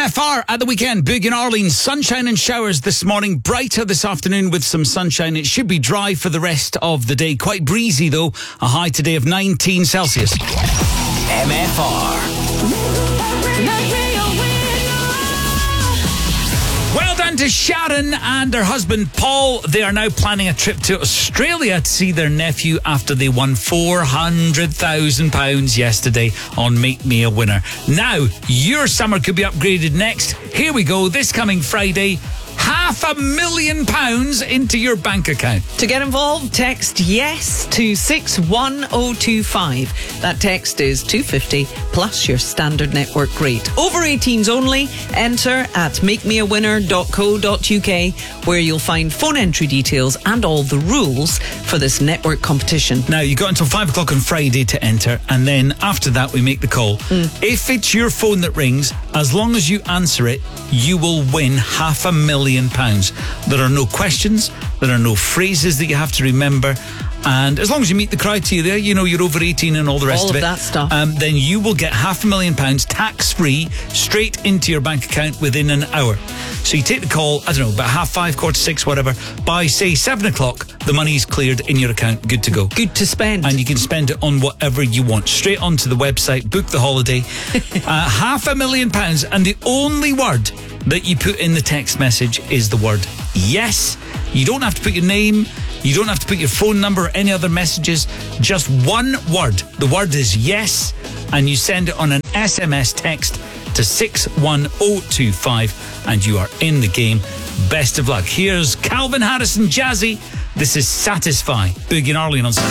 MFR at the weekend. Big in Arlene. Sunshine and showers this morning. Brighter this afternoon with some sunshine. It should be dry for the rest of the day. Quite breezy though. A high today of 19 Celsius. MFR. Well done to Sharon and her husband Paul. They are now planning a trip to Australia to see their nephew after they won £400,000 yesterday on Make Me a Winner. Now, your summer could be upgraded next. Here we go. This coming Friday, £500,000 into your bank account. To get involved, text YES to 61025. That text is $2.50 plus your standard network rate. Over 18s only. Enter at makemeawinner.co.uk, where you'll find phone entry details and all the rules for this network competition. Now, you got until 5 o'clock on Friday to enter, and then after that we make the call. If it's your phone that rings, as long as you answer it, you will win £500,000. There are no questions, there are no phrases that you have to remember, and as long as you meet the criteria, you know, you're over 18 and all the rest of it, that stuff. then you will get £500,000 tax-free straight into your bank account within an hour. So you take the call, I don't know, about 5:30, 5:45, whatever. By, say, 7 o'clock, the money's cleared in your account, good to go. Good to spend. And you can spend it on whatever you want. Straight onto the website, book the holiday. £500,000, and the only word that you put in the text message is the word yes. You don't have to put your name, you don't have to put your phone number or any other messages, just one word. The word is yes, and you send it on an SMS text to 61025, and you are in the game. Best of luck. Here's Calvin Harris and Jazzy. This is Satisfy. Big in Arlene on Saturday.